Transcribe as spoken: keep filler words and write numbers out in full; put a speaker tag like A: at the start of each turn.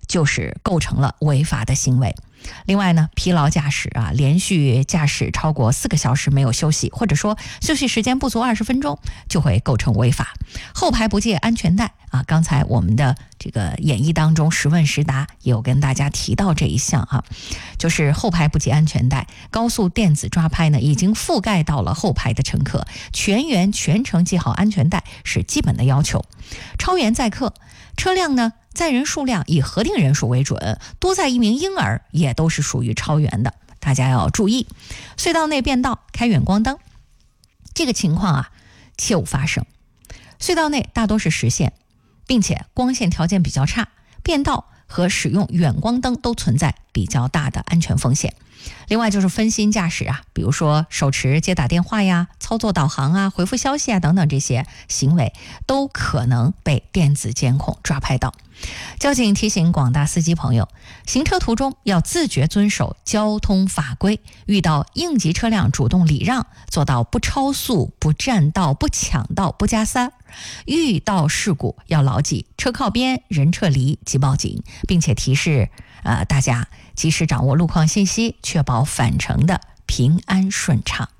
A: 就是构成了违法的行为。另外呢，疲劳驾驶啊，连续驾驶超过四个小时没有休息，或者说休息时间不足二十分钟，就会构成违法。后排不系安全带啊，刚才我们的这个演绎当中实问实答也有跟大家提到这一项啊，就是后排不系安全带，高速电子抓拍呢已经覆盖到了后排的乘客，全员全程系好安全带是基本的要求。超员载客，车辆呢载人数量以核定人数为准，多载一名婴儿也都是属于超员的，大家要注意。隧道内变道开远光灯，这个情况啊切勿发生。隧道内大多是实线，并且光线条件比较差，变道和使用远光灯都存在比较大的安全风险。另外就是分心驾驶啊，比如说手持接打电话呀、操作导航啊、回复消息啊等等，这些行为都可能被电子监控抓拍到。交警提醒广大司机朋友，行车途中要自觉遵守交通法规，遇到应急车辆主动礼让，做到不超速、不占道、不抢道、不加塞儿。遇到事故要牢记车靠边、人撤离即报警，并且提示呃大家及时掌握路况信息，确保返程的平安顺畅。